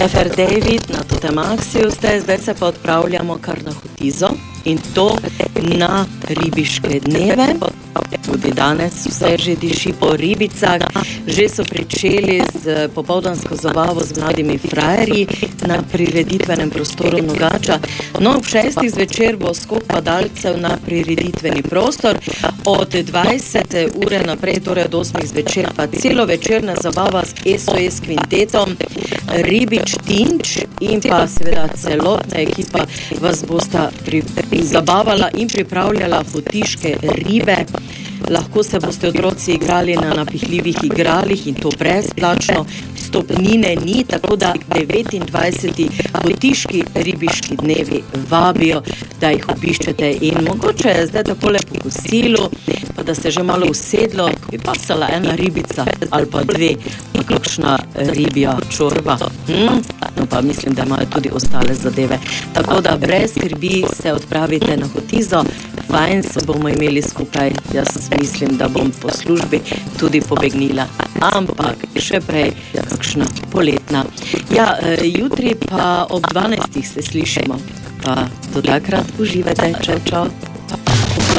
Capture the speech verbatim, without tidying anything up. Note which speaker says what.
Speaker 1: Efer David na Totemaksiju ste, zdaj se pa odpravljamo kar na Hotizo in to na ribiške dneve. Tudi danes vse že diši po ribicah. Že so pričeli z popoldansko zabavo z mladimi frajerji na prireditvenem prostoru Nogača. No, ob šestih zvečer bo skok padalcev na prireditveni prostor. Od dvajsete ure naprej, torej od osmih zvečer, pa celo večerna zabava s S O S kvintetom, Ribič Tinč in pa seveda celotna ekipa vas bosta pri, pri zabavala in pripravljala hotiške ribe. Lahko se boste otroci igrali na napihljivih igralih in to brezplačno. Stopnine ni, tako da devetindvajseti Hotiški ribiški dnevi vabijo, da jih obiščete in mogoče zdaj takole po kosilu, pa da se že malo usedlo, bi pasala ena ribica ali pa dve, pa kakšna ribja čorba. Hm? No pa mislim, da imajo tudi ostale zadeve. Tako da brez skrbi se odpravite na Hotizo, fajn se bomo imeli skupaj, jaz mislim, da bom po službi tudi pobegnila, ampak še prej kakšna poletna. Ja, jutri pa ob dvanajstih se slišimo, pa do takrat uživajte, čau, čau.